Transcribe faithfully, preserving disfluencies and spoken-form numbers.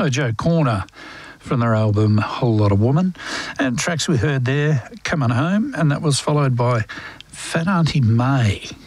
Mojo Corner from their album Whole Lot of Woman. And tracks we heard there, Coming Home, and that was followed by Fat Auntie May